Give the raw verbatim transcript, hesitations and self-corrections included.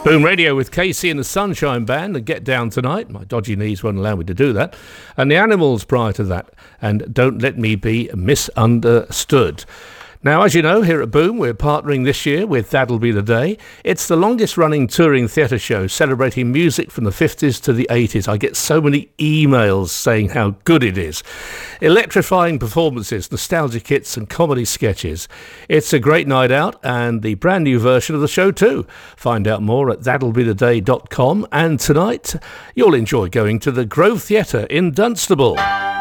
Boom Radio with Casey and the Sunshine Band and Get Down Tonight. My dodgy knees won't allow me to do that. And the Animals prior to that. And Don't Let Me Be Misunderstood. Now, as you know, here at Boom, we're partnering this year with That'll Be the Day. It's the longest-running touring theatre show celebrating music from the fifties to the eighties. I get so many emails saying how good it is. Electrifying performances, nostalgic hits and comedy sketches. It's a great night out and the brand new version of the show too. Find out more at that'll be the day dot com. And tonight, you'll enjoy going to the Grove Theatre in Dunstable.